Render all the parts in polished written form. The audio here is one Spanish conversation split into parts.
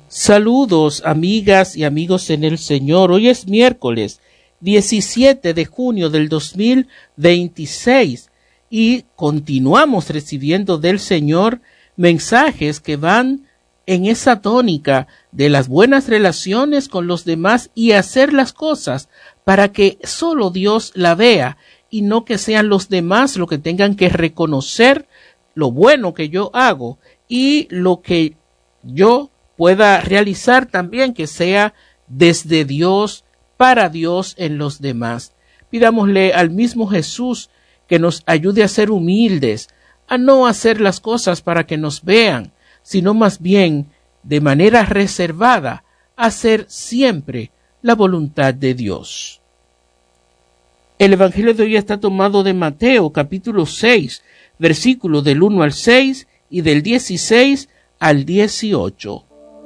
Saludos, amigas y amigos en el Señor. Hoy es miércoles 17 de junio del 2026 y continuamos recibiendo del Señor mensajes que van en esa tónica de las buenas relaciones con los demás y hacer las cosas para que solo Dios la vea y no que sean los demás lo que tengan que reconocer lo bueno que yo hago y lo que yo pueda realizar también que sea desde Dios, para Dios en los demás. Pidámosle al mismo Jesús que nos ayude a ser humildes, a no hacer las cosas para que nos vean, sino más bien de manera reservada, hacer siempre la voluntad de Dios. El Evangelio de hoy está tomado de Mateo, capítulo 6, versículos del 1 al 6 y del 16 al 18.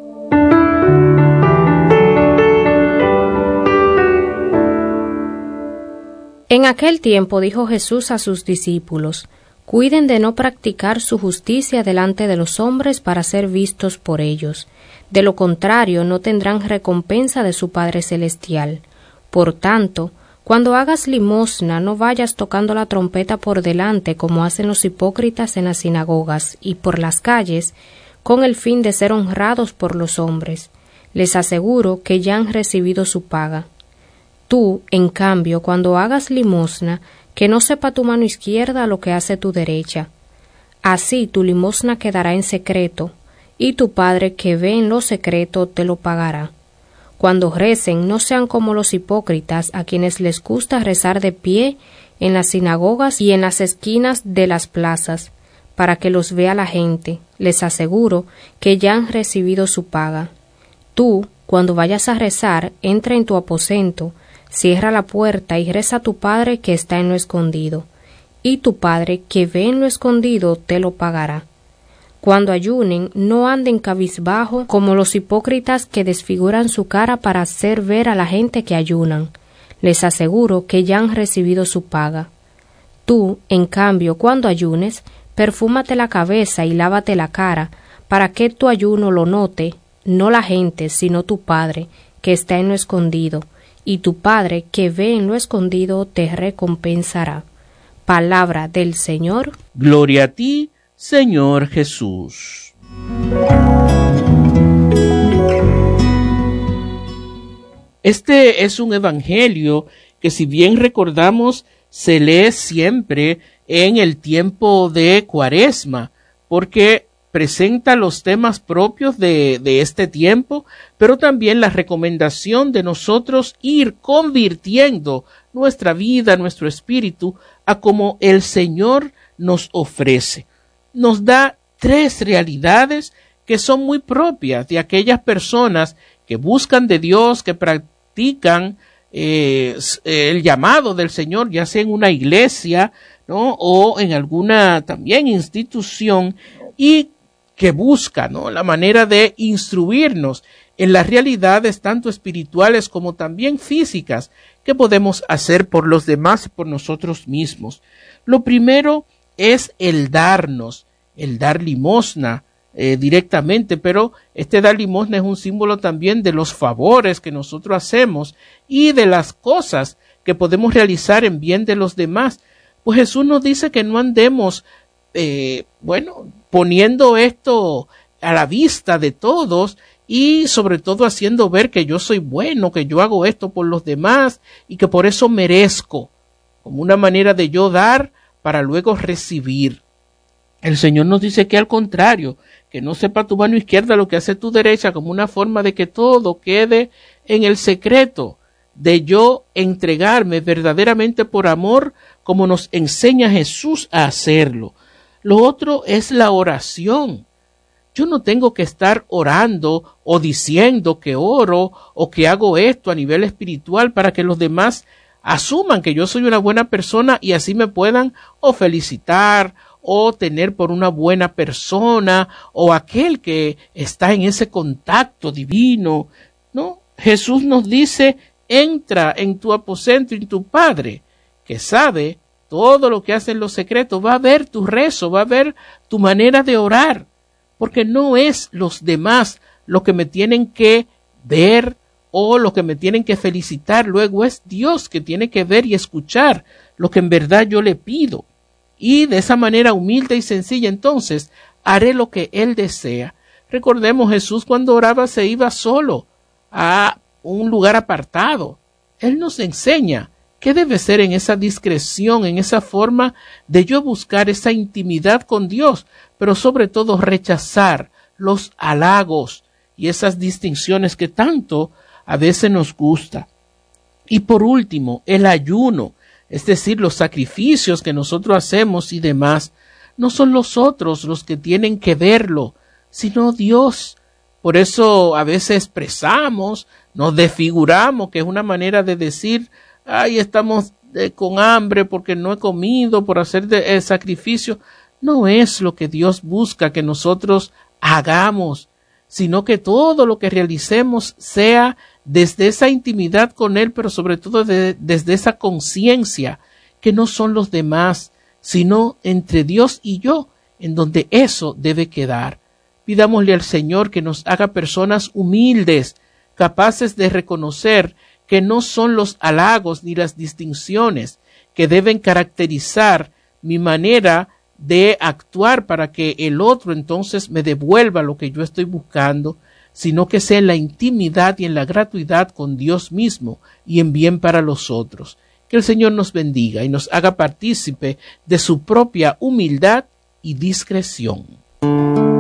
En aquel tiempo dijo Jesús a sus discípulos: Cuiden de no practicar su justicia delante de los hombres para ser vistos por ellos. De lo contrario, no tendrán recompensa de su Padre Celestial. Por tanto, cuando hagas limosna, no vayas tocando la trompeta por delante como hacen los hipócritas en las sinagogas y por las calles, con el fin de ser honrados por los hombres. Les aseguro que ya han recibido su paga. Tú, en cambio, cuando hagas limosna, que no sepa tu mano izquierda lo que hace tu derecha. Así tu limosna quedará en secreto, y tu Padre que ve en lo secreto te lo pagará. Cuando recen, no sean como los hipócritas, a quienes les gusta rezar de pie en las sinagogas y en las esquinas de las plazas, para que los vea la gente. Les aseguro que ya han recibido su paga. Tú, cuando vayas a rezar, entra en tu aposento, cierra la puerta y reza a tu Padre que está en lo escondido, y tu Padre que ve en lo escondido te lo pagará. Cuando ayunen, no anden cabizbajo como los hipócritas que desfiguran su cara para hacer ver a la gente que ayunan. Les aseguro que ya han recibido su paga. Tú, en cambio, cuando ayunes, perfúmate la cabeza y lávate la cara, para que tu ayuno lo note, no la gente, sino tu Padre, que está en lo escondido, y tu Padre que ve en lo escondido te recompensará. Palabra del Señor. Gloria a ti, Señor Jesús. Este es un evangelio que, si bien recordamos, se lee siempre en el tiempo de Cuaresma, porque presenta los temas propios de este tiempo, pero también la recomendación de nosotros ir convirtiendo nuestra vida, nuestro espíritu, a como el Señor nos ofrece. Nos da tres realidades que son muy propias de aquellas personas que buscan de Dios, que practican el llamado del Señor, ya sea en una iglesia, ¿no?, o en alguna también institución, y que busca, ¿no?, la manera de instruirnos en las realidades tanto espirituales como también físicas que podemos hacer por los demás y por nosotros mismos. Lo primero es el dar limosna directamente, pero este dar limosna es un símbolo también de los favores que nosotros hacemos y de las cosas que podemos realizar en bien de los demás. Pues Jesús nos dice que no andemos poniendo esto a la vista de todos y sobre todo haciendo ver que yo soy bueno, que yo hago esto por los demás y que por eso merezco, como una manera de yo dar para luego recibir. El Señor nos dice que al contrario, que no sepa tu mano izquierda lo que hace tu derecha, como una forma de que todo quede en el secreto, de yo entregarme verdaderamente por amor, como nos enseña Jesús a hacerlo. Lo otro es la oración. Yo no tengo que estar orando o diciendo que oro o que hago esto a nivel espiritual para que los demás asuman que yo soy una buena persona y así me puedan o felicitar o tener por una buena persona o aquel que está en ese contacto divino, ¿no? Jesús nos dice: entra en tu aposento y tu Padre, que sabe todo lo que hace en los secretos, va a ver tu rezo, va a ver tu manera de orar, porque no es los demás lo que me tienen que ver o lo que me tienen que felicitar luego es Dios, que tiene que ver y escuchar lo que en verdad yo le pido. Y de esa manera humilde y sencilla, entonces, haré lo que Él desea. Recordemos, Jesús cuando oraba se iba solo a un lugar apartado. Él nos enseña qué debe ser en esa discreción, en esa forma de yo buscar esa intimidad con Dios, pero sobre todo rechazar los halagos y esas distinciones que tanto a veces nos gusta. Y por último, el ayuno, es decir, los sacrificios que nosotros hacemos y demás, no son los otros los que tienen que verlo, sino Dios. Por eso a veces expresamos, nos desfiguramos, que es una manera de decir, ay, estamos con hambre porque no he comido, por hacer el sacrificio. No es lo que Dios busca que nosotros hagamos, sino que todo lo que realicemos sea desde esa intimidad con Él, pero sobre todo desde esa conciencia que no son los demás, sino entre Dios y yo, en donde eso debe quedar. Pidámosle al Señor que nos haga personas humildes, capaces de reconocer que no son los halagos ni las distinciones que deben caracterizar mi manera de actuar para que el otro entonces me devuelva lo que yo estoy buscando, sino que sea en la intimidad y en la gratuidad con Dios mismo y en bien para los otros. Que el Señor nos bendiga y nos haga partícipe de su propia humildad y discreción.